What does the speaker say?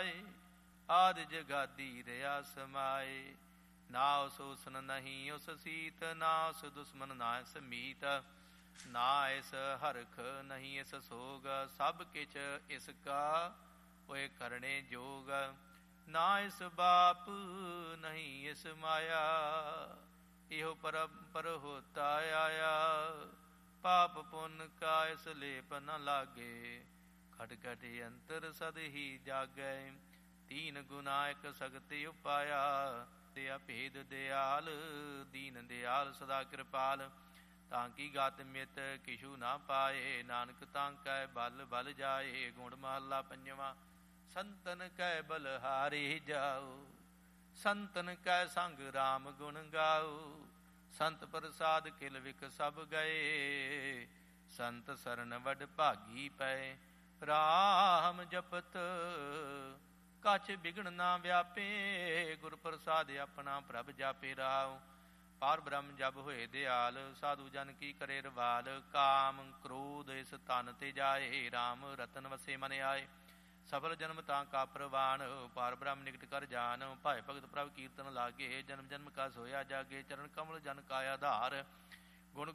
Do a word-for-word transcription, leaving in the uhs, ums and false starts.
ਜਾਏ, ਆਦ ਜਗਾਦੀ ਰਿਆ ਸਮਾਏ। ਨਾ ਉਸ ਹੁਸਨ ਨਹੀਂ ਉਸ ਸੀਤ, ਨਾ ਉਸ ਦੁਸ਼ਮਨ ਨਾ ਇਸ ਮੀਤ। ਨਾ ਇਸ ਹਰਖ ਨਹੀਂ ਇਸ ਸੋਗ, ਸਭ ਕਿਛ ਇਸ ਕਾ ਹੋਏ ਕਰਨੇ ਜੋਗ। ਨਾ ਇਸ ਬਾਪ ਨਹੀਂ ਇਸ ਮਾਇਆ, ਇਹੋ ਪਰੰਪਰ ਹੋਤਾ ਆਇਆ। ਪਾਪ ਪੁੰਨ ਕਾ ਇਸ ਲੇਪ ਨ ਲਾਗੇ, ਖਟ ਖਟ ਅੰਤਰ ਸਦ ਹੀ ਜਾਗੈ। ਤੀਨ ਗੁਨਾ ਇਕ ਸਗਤੀ ਉਪਾਇਆ, ਦਿਆ ਭੇਦ ਦਿਆਲ ਦੀਨ ਦਿਆਲ ਸਦਾ ਕਿਰਪਾਲ। ਤਾਂ ਕੀ ਗਤ ਮਿਤ ਕਿਛੂ ਨਾ ਪਾਏ, ਨਾਨਕ ਤਾਂ ਕੈ ਬਲ ਬਲ ਜਾਏ। ਗੁਣ ਮਹੱਲਾ ਪੰਜਵਾਂ। ਸੰਤਨ ਕੈ ਬਲਹਾਰੇ ਜਾਓ, ਸੰਤਨ ਕੈ ਸੰਗ ਰਾਮ ਗੁਣ ਗਾਓ। ਸੰਤ ਪ੍ਰਸਾਦ ਕਿਲ ਵਿਕ ਸਭ ਗਏ, ਸੰਤ ਸਰਨ ਵਡ ਭਾਗੀ ਪਏ। ਰਾਮ ਜਪਤ ਕਛ ਬਿਗਣ ਨਾ ਵਿਆਪੇ, ਗੁਰ ਪ੍ਰਸਾਦ ਆਪਣਾ ਪ੍ਰਭ ਜਾਪੇ ਰਾਉ। ਪਾਰ ਬ੍ਰਹਮ ਜਬ ਹੋਏ ਦਿਆਲ, ਸਾਧੂ ਜਨ ਕੀ ਕਰੇ ਰਵਾਲ। ਕਾਮ ਕ੍ਰੋਧ ਇਸ ਤਨ ਤੇ ਜਾਏ, ਰਾਮ ਰਤਨ ਵਸੇ ਮਨ ਆਏ। ਸਫਲ ਜਨਮ ਤਾਂ ਕਾ ਪ੍ਰਵਾਨ, ਪਾਰ ਬ੍ਰਹਮ ਨਿਕਟ ਕਰ ਜਾਨ। ਭਾਏ ਭਗਤ ਪ੍ਰਭ ਕੀਰਤਨ ਲਾਗੇ, ਜਨਮ ਜਨਮ ਕਾ ਸੋਇਆ ਜਾਗੇ। ਚਰਨ ਕਮਲ ਜਨ ਕਾ ਆਧਾਰ,